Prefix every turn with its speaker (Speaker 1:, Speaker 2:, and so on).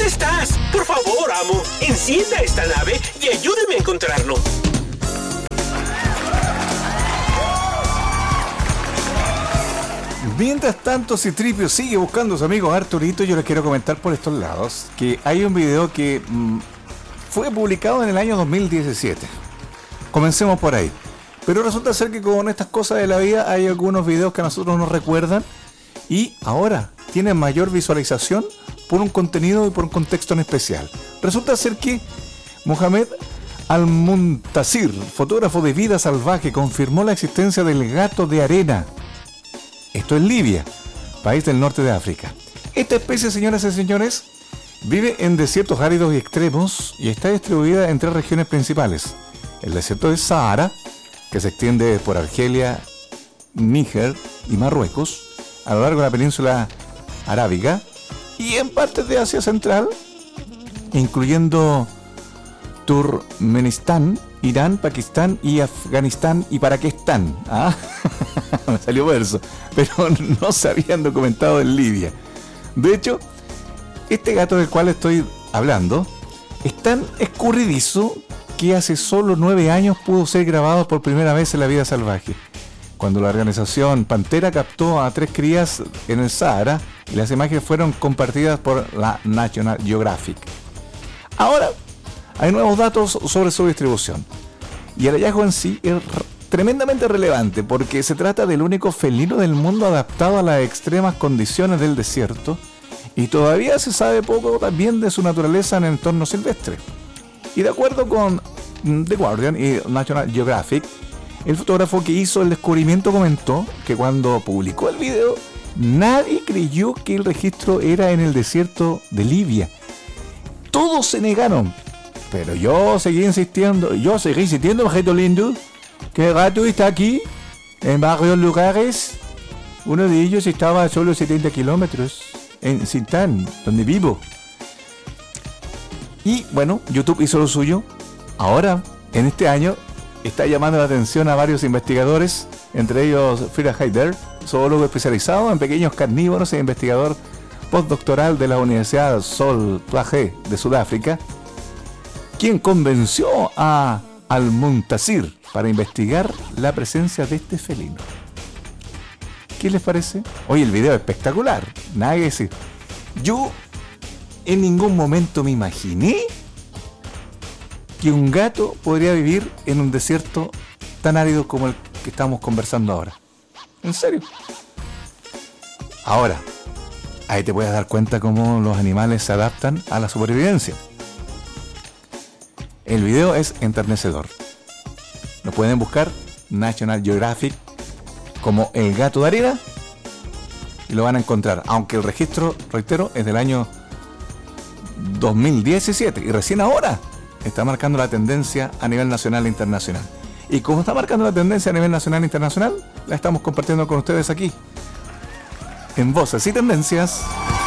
Speaker 1: estás? Por favor, amo, encienda esta nave y ayúdeme a encontrarlo.
Speaker 2: Mientras tanto, Citripio sigue buscando a su amigo Arturito. Yo les quiero comentar por estos lados que hay un video que fue publicado en el año 2017. Comencemos por ahí. Pero resulta ser que con estas cosas de la vida hay algunos videos que a nosotros nos recuerdan y ahora tienen mayor visualización por un contenido y por un contexto en especial. Resulta ser que Mohamed Al-Muntasir, fotógrafo de vida salvaje, confirmó la existencia del gato de arena. Esto es Libia, país del norte de África. Esta especie, señoras y señores, vive en desiertos áridos y extremos y está distribuida en 3 regiones principales. El desierto de Sahara, que se extiende por Argelia, Níger y Marruecos, a lo largo de la península arábiga y en partes de Asia Central, incluyendo Turkmenistán, Irán, Pakistán y Afganistán y Paraquistán. ¿Ah? Me salió verso, pero no se habían documentado en Libia. De hecho, este gato del cual estoy hablando es tan escurridizo que hace solo 9 años pudo ser grabado por primera vez en la vida salvaje, cuando la organización Pantera captó a 3 crías en el Sahara y las imágenes fueron compartidas por la National Geographic. Ahora hay nuevos datos sobre su distribución y el hallazgo en sí es tremendamente relevante porque se trata del único felino del mundo adaptado a las extremas condiciones del desierto y todavía se sabe poco también de su naturaleza en el entorno silvestre. Y de acuerdo con The Guardian y National Geographic, el fotógrafo que hizo el descubrimiento comentó que cuando publicó el video, nadie creyó que el registro era en el desierto de Libia. Todos se negaron, pero yo seguí insistiendo, objeto lindo, que el gato está aquí, en varios lugares. Uno de ellos estaba a solo 70 kilómetros, en Sintán, donde vivo. Y bueno, YouTube hizo lo suyo. Ahora, en este año, está llamando la atención a varios investigadores, entre ellos Frida Heider, zoólogo especializado en pequeños carnívoros e investigador postdoctoral de la Universidad Sol Plaatje de Sudáfrica, quien convenció a Al-Muntasir para investigar la presencia de este felino. ¿Qué les parece? Oye, el video es espectacular, nada que decir. Yo en ningún momento me imaginé que un gato podría vivir en un desierto tan árido como el que estamos conversando ahora. ¿En serio? Ahora, ahí te puedes dar cuenta cómo los animales se adaptan a la supervivencia. El video es enternecedor. Lo pueden buscar National Geographic como el gato de arena y lo van a encontrar, aunque el registro, reitero, es del año 2017 y recién ahora está marcando la tendencia a nivel nacional e internacional. Y como está marcando la tendencia a nivel nacional e internacional, la estamos compartiendo con ustedes aquí en Voces y Tendencias.